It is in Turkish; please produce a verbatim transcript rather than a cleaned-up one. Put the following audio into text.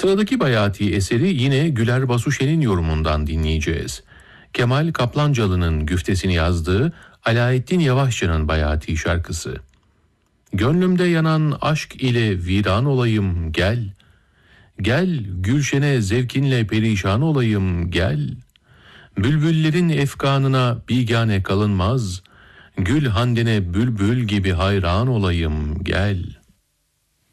Sıradaki Bayati eseri yine Güler Basuşen'in yorumundan dinleyeceğiz. Kemal Kaplancalı'nın güftesini yazdığı Alaeddin Yavaşçı'nın Bayati şarkısı. Gönlümde yanan aşk ile viran olayım gel. Gel gülşene zevkinle perişan olayım gel. Bülbüllerin efkanına bigane kalınmaz. Gül handine bülbül gibi hayran olayım gel.